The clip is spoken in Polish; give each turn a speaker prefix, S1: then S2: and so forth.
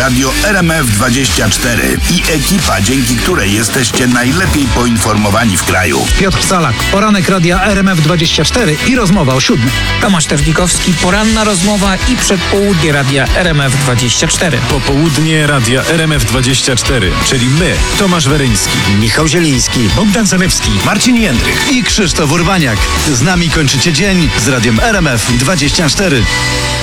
S1: Radio RMF24 i ekipa, dzięki której jesteście najlepiej poinformowani w kraju.
S2: Piotr Salak, poranek Radia RMF24 i rozmowa o 7.
S3: Tomasz Terzbikowski, poranna rozmowa i przedpołudnie Radia RMF24.
S4: Popołudnie Radia RMF24, czyli my, Tomasz Weryński,
S5: Michał Zieliński,
S6: Bogdan Zalewski,
S1: Marcin Jędrych
S5: i Krzysztof Urbaniak. Z nami kończycie dzień z Radiem RMF24.